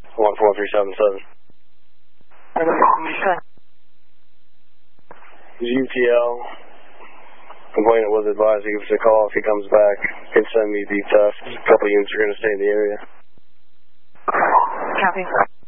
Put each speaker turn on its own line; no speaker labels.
14377. UTL. Complainant was advised to give us a call if he comes back. Can send me the theft. A couple units are going to stay in the area.
Copy.